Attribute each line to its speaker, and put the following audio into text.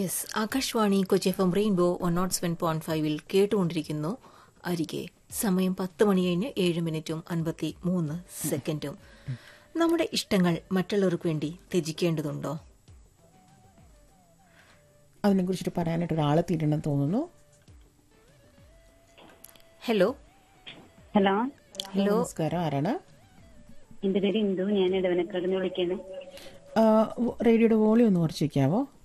Speaker 1: Yes, Akashvani Kochi F M rainbow 107.5 കേട്ടുകൊണ്ടിരിക്കുന്നു. അരികെ സമയം 10 മണി കഴിഞ്ഞ് 7 മിനിറ്റും 53 സെക്കൻഡും. നമ്മുടെ ഇഷ്ടങ്ങൾ മറ്റുള്ളവർക്ക് വേണ്ടി ത്യജിക്കേണ്ടതുണ്ടോ?
Speaker 2: അതിനെക്കുറിച്ചിട്ട് പറയാനായിട്ട് ഒരാളെത്തിയിട്ടുണ്ടെന്ന് തോന്നുന്നു.
Speaker 3: ഹലോ.
Speaker 2: നമസ്കാരം, ആരാണ്?
Speaker 3: എന്റെ പേര് ഇന്ദു, ഞാൻ ഇടവനക്കാട് നിന്ന് വിളിക്കാണ്.
Speaker 2: റേഡിയോയുടെ വോളിയം ഒന്ന് കുറച്ച് വയ്ക്കാവോ?